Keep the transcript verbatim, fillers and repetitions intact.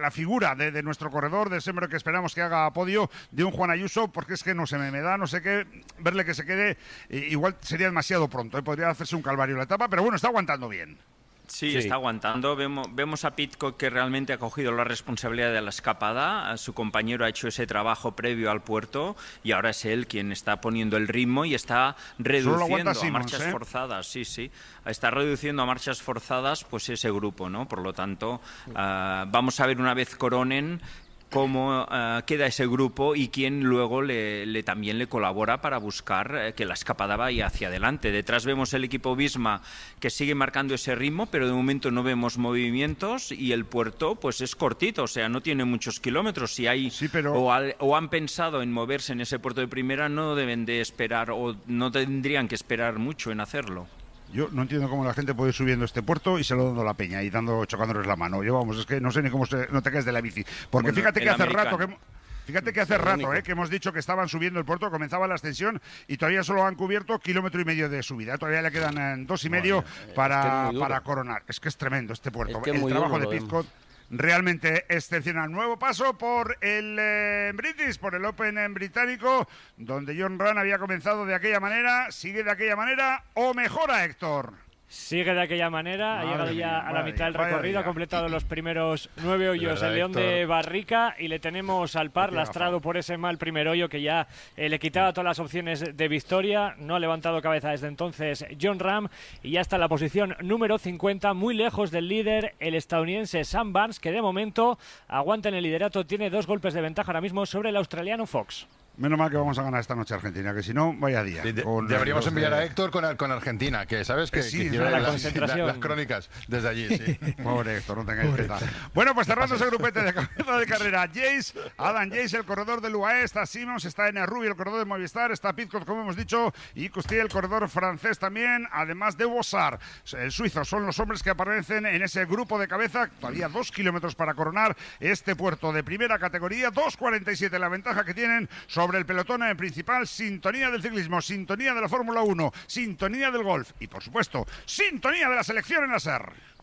la figura de, de nuestro corredor, de ese hombre que esperamos que haga podio, de un Juan Ayuso, porque es que no se me, me da, no sé qué, verle que se quede, eh, igual sería demasiado pronto, eh, podría hacerse un calvario la etapa, pero bueno, está aguantando bien. Sí, Sí, está aguantando. Vemos, vemos a Pidcock que realmente ha cogido la responsabilidad de la escapada. Su compañero ha hecho ese trabajo previo al puerto y ahora es él quien está poniendo el ritmo y está reduciendo a Simmons, marchas ¿eh? forzadas. Sí, sí. Está reduciendo a marchas forzadas pues ese grupo, ¿no? Por lo tanto, uh, vamos a ver una vez coronen cómo uh, queda ese grupo y quién luego le, le también le colabora para buscar eh, que la escapada vaya hacia adelante. Detrás vemos el equipo Visma que sigue marcando ese ritmo, pero de momento no vemos movimientos y el puerto pues es cortito, o sea, no tiene muchos kilómetros. Si hay sí, pero... o, al, o han pensado en moverse en ese puerto de primera, no deben de esperar o no tendrían que esperar mucho en hacerlo. Yo no entiendo cómo la gente puede ir subiendo este puerto y se lo dando la peña y dando chocándoles la mano. Yo, vamos, es que no sé ni cómo se, no te caes de la bici. Porque bueno, fíjate que hace americano. rato que... Fíjate que hace rato eh, que hemos dicho que estaban subiendo el puerto, comenzaba la ascensión y todavía solo han cubierto kilómetro y medio de subida. Todavía le quedan eh, dos y medio bueno, para, es que para coronar. Es que es tremendo este puerto. Es que el trabajo de Pidcock realmente excepcional. Nuevo paso por el eh, British, por el Open en británico, donde Jon Rahm había comenzado de aquella manera, sigue de aquella manera o mejora, Héctor. Sigue de aquella manera, madre ha llegado ya mía, a la mitad del recorrido, ha completado los primeros nueve hoyos verdad, el León Héctor. de Barrica y le tenemos al par, lastrado por ese mal primer hoyo que ya eh, le quitaba todas las opciones de victoria. No ha levantado cabeza desde entonces Jon Rahm y ya está en la posición número cincuenta, muy lejos del líder, el estadounidense Sam Burns, que de momento aguanta en el liderato, tiene dos golpes de ventaja ahora mismo sobre el australiano Fox. Menos mal que vamos a ganar esta noche Argentina, que si no, vaya día. Sí, de, deberíamos enviar de... a Héctor con, con Argentina, que sabes que, sí, que la las, concentración. las crónicas desde allí. Sí. Pobre Héctor, no tengáis piedad. Bueno, pues cerrando ese grupete de cabeza de carrera. Jace, Adam Jace, el corredor del U A E, está Simmons, está Enea Rubio, el corredor de Movistar, está Pidcock, como hemos dicho, y Costier, el corredor francés también, además de Bossard. El suizo son los hombres que aparecen en ese grupo de cabeza. Todavía dos kilómetros para coronar este puerto de primera categoría. dos cuarenta y siete la ventaja que tienen sobre el pelotón en principal. Sintonía del ciclismo, sintonía de la Fórmula uno, sintonía del golf y, por supuesto, sintonía de la selección en la S E R.